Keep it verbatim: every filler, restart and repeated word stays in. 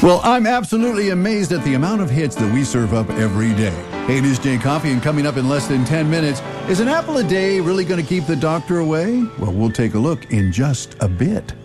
Well, I'm absolutely amazed at the amount of hits that we serve up every day. Hey, it is Jay Coffee, and coming up in less than ten minutes, is an apple a day really going to keep the doctor away? Well, we'll take a look in just a bit.